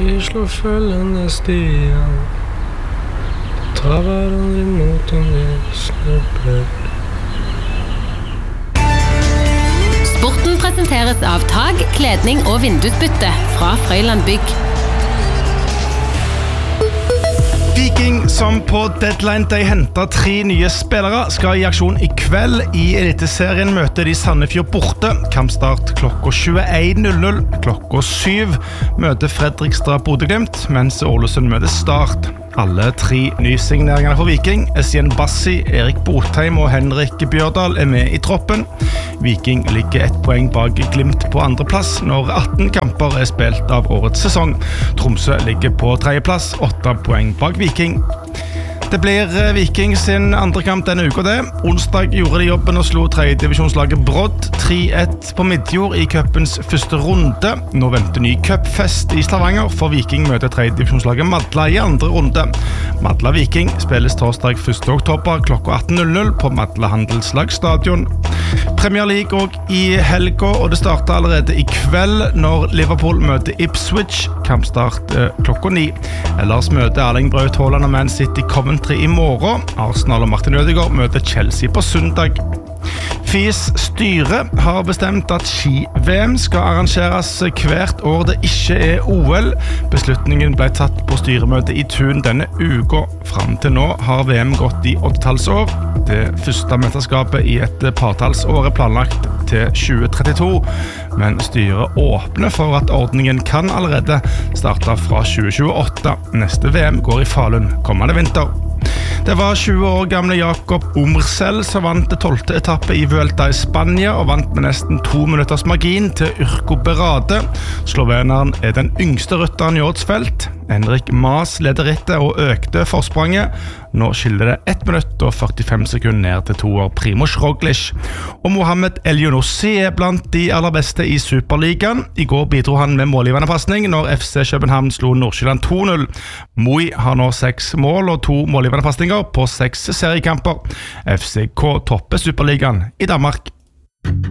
De slår følgende stier, tar hverandre imot om de snubler. Sporten presenteres av Tag, kledning og vindusbytte fra Frøyland Bygg. Viking, som på deadline day hentet 3 nye spillere, skal i aksjon i kveld. I Eliteserien møter de Sandefjord borte. Kampstart klokka 21.00. Klokka 7 møter Fredrikstad Bodø/Glimt, mens Ålesund møter Start. Alle 3 nysigneringene for Viking, Essien Bassi, Erik Botheim og Henrik Bjørdal, med i troppen. Viking ligger 1 poeng bak Glimt på andreplass når 18 kamper spilt av årets sesong. Tromsø ligger på 3. plass, 8 poeng bak Viking. Det blir Viking sin andre kamp denne uka det. Onsdag gjorde de jobben og slo 3. divisjonslaget Brodd 3-1 på Midtjord i cupens første runde. Nå venter ny cupfest i Stavanger, for Viking møter 3. divisjonslaget Madla i andre runde. Madla Viking spilles torsdag 1. oktober klokka 18.00 på Madla Handelslag stadion. Premier League og i helga, og det starter allerede i kveld når Liverpool møter Ipswich. Kampstart klokka 9. Ellers møter Erling Braut Haaland og Man City Coventry i morgen. Arsenal og Martin Ødegaard møter Chelsea på søndag. FIS styre har bestemt at ski-VM skal arrangeres hvert år det ikke OL. Beslutningen ble tatt på styremøtet i Tun denne uka. Fram til nå har VM gått i 8-tallsår. Det første mesterskapet i et partallsår planlagt til 2032, men styret åpner for at ordningen kan allerede starte fra 2028. Neste VM går i Falun kommende vinter. Det var 20 år gamle Jakob Omrsel som vant det 12. etappe i Vuelta i Spania og vant med nesten 2 minutters margin til Urko Berade. Sloveneren den yngste rytteren i årets felt. Henrik Maas leder rittet og økte forspranget. Nå skiller det 1 minutt og 45 sekunder ned til 2 år Primož Roglič. Og Mohamed El-Younossi blant de aller beste i Superligaen. I går bidro han med målgivende passning når FC København slo Nordsjælland 2-0. Moi har nå 6 mål og 2 målgivende passninger på 6 seriekamper. FCK topper Superligaen i Danmark.